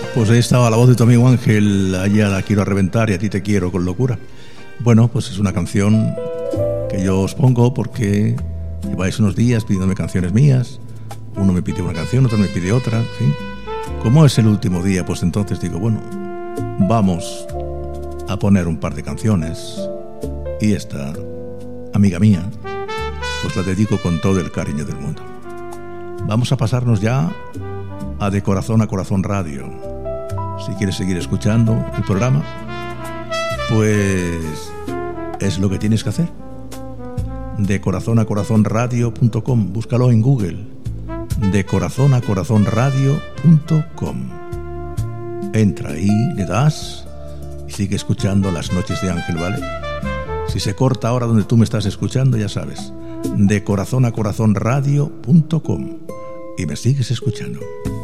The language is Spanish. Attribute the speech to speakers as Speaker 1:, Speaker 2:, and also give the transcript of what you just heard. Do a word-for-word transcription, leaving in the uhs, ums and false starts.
Speaker 1: Pues ahí estaba la voz de tu amigo Ángel, allá la quiero a reventar y a ti te quiero con locura. Bueno, pues es una canción que yo os pongo porque lleváis unos días pidiéndome canciones mías. Uno me pide una canción, otro me pide otra, en fin. Como es el último día, pues entonces digo, bueno, vamos a poner un par de canciones. Y esta, amiga mía, pues la dedico con todo el cariño del mundo. Vamos a pasarnos ya a De Corazón a Corazón Radio. Si quieres seguir escuchando el programa, pues es lo que tienes que hacer. De corazón a corazón radio punto com, búscalo en Google. De corazón a corazón radio punto com. Entra ahí, le das y sigue escuchando Las Noches de Ángel, ¿vale? Si se corta ahora donde tú me estás escuchando, ya sabes, de corazón a corazón radio punto com, y me sigues escuchando.